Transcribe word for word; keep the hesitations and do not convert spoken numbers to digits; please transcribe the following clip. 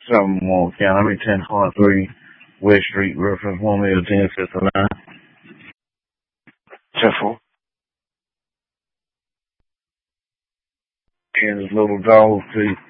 Something more count. I'm at ten point three West Street, reference one million ten fifty nine. ten four. Kansas Little Dog, see.